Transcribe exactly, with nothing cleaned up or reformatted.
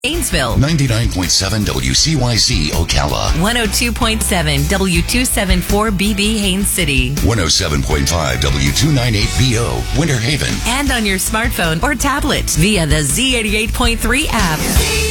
Gainesville. ninety-nine point seven W C Y Z Ocala. one oh two point seven W two seventy-four B B Haines City. one oh seven point five W two ninety-eight B O Winter Haven. And on your smartphone or tablet via the Z eighty-eight point three app.